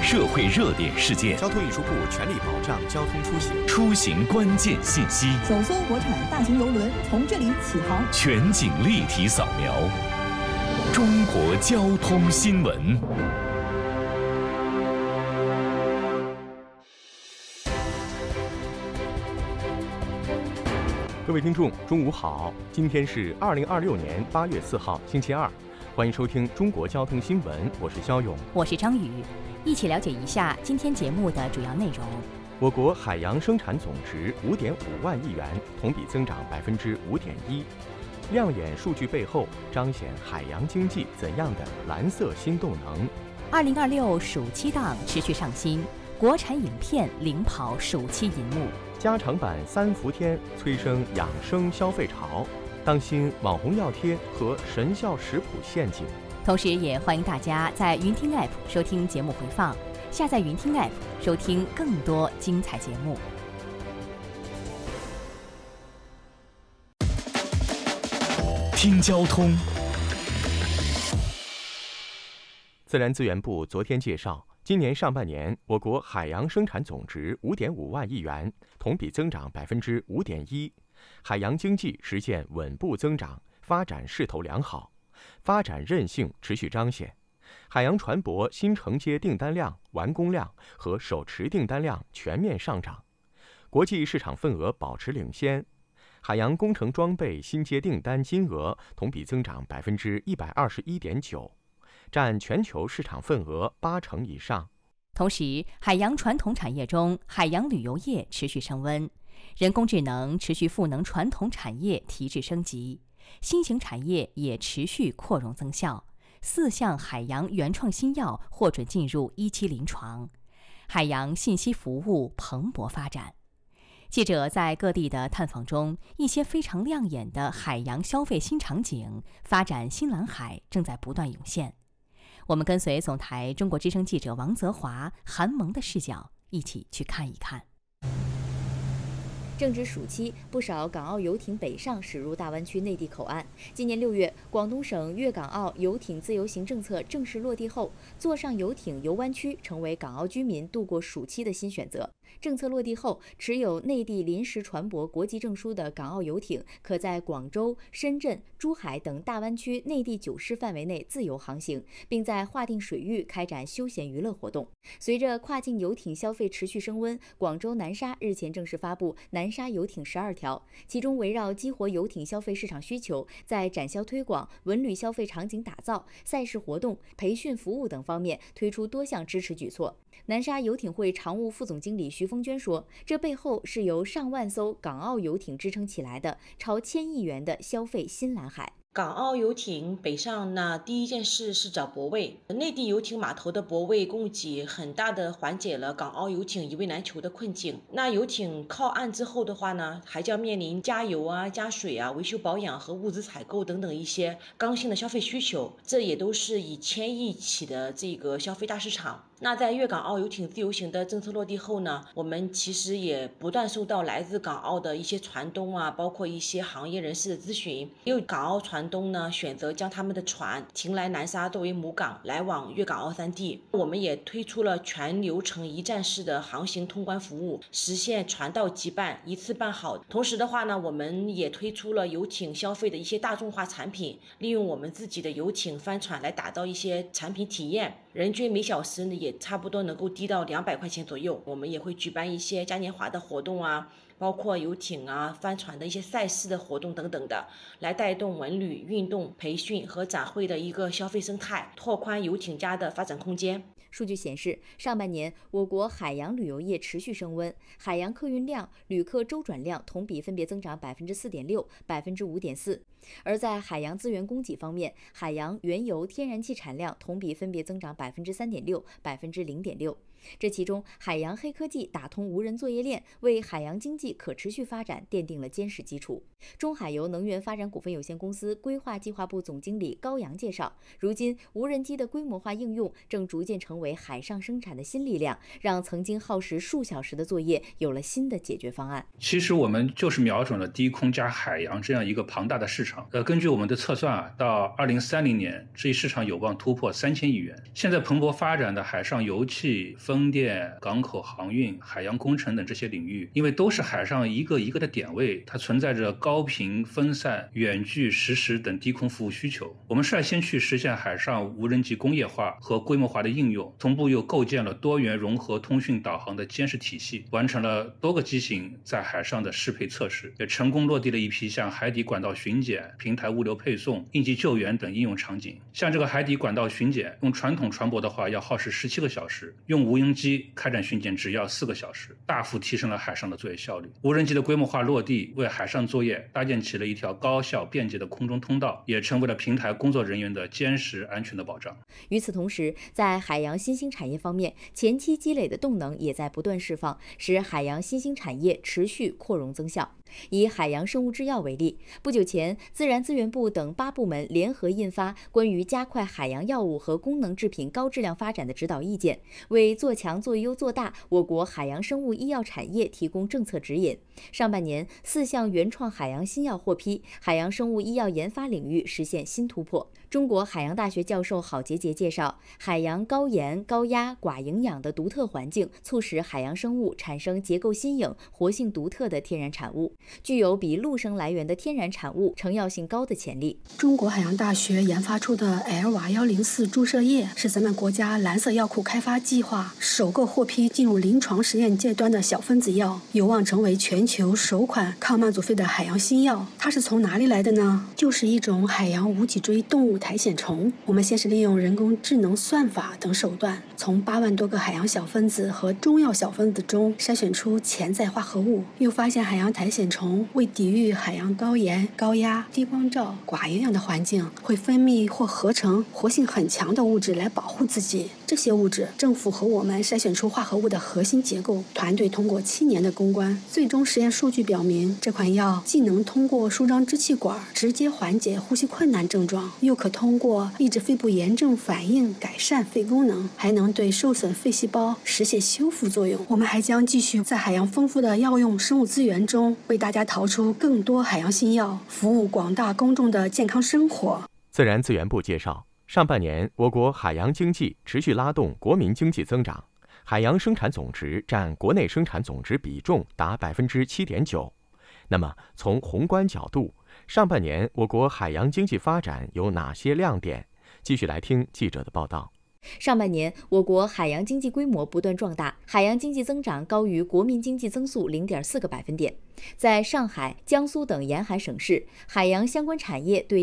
社会热点事件， 交通运输部全力保障交通出行， 出行关键信息， 首艘国产大型邮轮从这里起航， 全景立体扫描，中国交通新闻。 各位听众，中午好！今天是2026年8月4号，星期二，欢迎收听中国交通新闻，我是肖勇， 我是张宇，一起了解一下今天节目的主要内容。 我国海洋生产总值5.5万亿元，同比增长5.1%。亮眼数据背后，彰显海洋经济怎样的蓝色新动能 ？2026暑期档持续上新，国产影片领跑暑期银幕。 加长版3伏天催生养生消费潮，当心网红药贴和神效食谱陷阱。 同时也欢迎大家在云听 App 收听节目回放，下载云听 App 收听更多精彩节目。 听交通。 自然资源部昨天介绍，今年上半年，我国海洋生产总值5.5万亿元，同比增长5.1%，海洋经济实现稳步增长，发展势头良好，发展韧性持续彰显。海洋船舶新承接订单量、完工量和手持订单量全面上涨，国际市场份额保持领先。海洋工程装备新接订单金额同比增长121.9%。占全球市场份额80%以上。 同时，海洋传统产业中，海洋旅游业持续升温，人工智能持续赋能传统产业提质升级，新型产业也持续扩容增效，4项海洋原创新药获准进入1期临床，海洋信息服务蓬勃发展。记者在各地的探访中，一些非常亮眼的海洋消费新场景、发展新蓝海正在不断涌现。我们跟随总台中国之声记者王泽华、韩萌的视角，一起去看一看。 正值暑期，不少港澳游艇北上驶入大湾区内地口岸。今年6月，广东省粤港澳游艇自由行政策正式落地后，坐上游艇游湾区成为港澳居民度过暑期的新选择。政策落地后，持有内地临时船舶国籍证书的港澳游艇可在广州、深圳、珠海等大湾区内地9市范围内自由航行，并在划定水域开展休闲娱乐活动。随着跨境游艇消费持续升温，广州南沙日前正式发布南沙游艇12条，其中围绕激活游艇消费市场需求，在展销推广、文旅消费场景打造、赛事活动、培训服务等方面推出多项支持举措。南沙游艇会常务副总经理徐峰娟说，这背后是由上万艘港澳游艇支撑起来的超1000亿元的消费新蓝海。 港澳游艇北上，那第一件事是找泊位。内地游艇码头的泊位供给很大的缓解了港澳游艇一位难求的困境。那游艇靠岸之后的话呢，还将面临加油啊、加水啊、维修保养和物资采购等等一些刚性的消费需求，这也都是以1000亿起的这个消费大市场。那在粤港澳游艇自由行的政策落地后呢，我们其实也不断收到来自港澳的一些船东啊，包括一些行业人士的咨询。也有港澳船东呢选择将他们的船停来南沙作为母港，来往粤港澳3地。我们也推出了全流程一站式的航行通关服务，实现船到即办，一次办好。同时的话呢，我们也推出了游艇消费的一些大众化产品，利用我们自己的游艇帆船来打造一些产品体验，人均每小时呢也差不多能够低到200块钱左右。我们也会举办一些嘉年华的活动啊，包括游艇啊、帆船的一些赛事的活动等等的，来带动文旅、运动、培训和展会的一个消费生态，拓宽游艇家的发展空间。 数据显示，上半年我国海洋旅游业持续升温，海洋客运量、旅客周转量同比分别增长4.6%、5.4%。而在海洋资源供给方面，海洋原油、天然气产量同比分别增长3.6%、0.6%。这其中，海洋黑科技打通无人作业链，为海洋经济可持续发展奠定了坚实基础。中海油能源发展股份有限公司规划计划部总经理高阳介绍，如今无人机的规模化应用正逐渐成为海上生产的新力量，让曾经耗时数小时的作业有了新的解决方案。 其实我们就是瞄准了低空加海洋这样一个庞大的市场。 场。根据我们的测算到2030年，这一市场有望突破3000亿元。现在蓬勃发展的海上油气、风电、港口航运、海洋工程等这些领域，因为都是海上一个一个的点位，它存在着高频、分散、远距、实时等低空服务需求。我们率先去实现海上无人机工业化和规模化的应用，同步又构建了多元融合通讯导航的监视体系，完成了多个机型在海上的适配测试，也成功落地了一批像海底管道巡检、平台物流配送、应急救援等应用场景。像这个海底管道巡检，用传统船舶的话要耗时17个小时，用无人机开展巡检只要4个小时，大幅提升了海上的作业效率。无人机的规模化落地，为海上作业搭建起了一条高效便捷的空中通道，也成为了平台工作人员的坚实安全的保障。 与此同时，在海洋新兴产业方面，前期积累的动能也在不断释放，使海洋新兴产业持续扩容增效。以海洋生物制药为例，不久前，自然资源部等8部门联合印发关于加快海洋药物和功能制品高质量发展的指导意见，为做强、做优、做大我国海洋生物医药产业提供政策指引。上半年，4项原创海洋新药获批，海洋生物医药研发领域实现新突破。中国海洋大学教授郝杰杰介绍，海洋高盐、高压、寡营养的独特环境，促使海洋生物产生结构新颖、活性独特的天然产物，具有比陆生来源的天然产物成药性高的潜力。 中国海洋大学研发出的 L-104 注射液是咱们国家蓝色药库开发计划首个获批进入临床实验阶段的小分子药，有望成为全球首款抗慢阻肺的海洋新药。它是从哪里来的呢？就是一种海洋无脊椎动物苔藓虫。我们先是利用人工智能算法等手段，从8万多个海洋小分子和中药小分子中筛选出潜在化合物，又发现海洋苔藓虫为抵御海洋高盐、高压、低光照、寡营养的环境，会分泌或合成活性很强的物质来保护自己。这些物质正符合我们筛选出化合物的核心结构。团队通过7年的攻关，最终实验数据表明，这款药既能通过舒张支气管直接缓解呼吸困难症状，又可通过抑制肺部炎症反应改善肺功能，还能对受损肺细胞实现修复作用。我们还将继续在海洋丰富的药用生物资源中，为大家淘出更多海洋新药，服务广大公众的健康生活。 自然资源部介绍，上半年我国海洋经济持续拉动国民经济增长，海洋生产总值占国内生产总值比重达 7.9%。那么从宏观角度，上半年我国海洋经济发展有哪些亮点？继续来听记者的报道。 上半年，我国海洋经济规模不断壮大，海洋经济增长高于国民经济增速 0.4个百分点。在上海、江苏等沿海省市，海洋相关产业对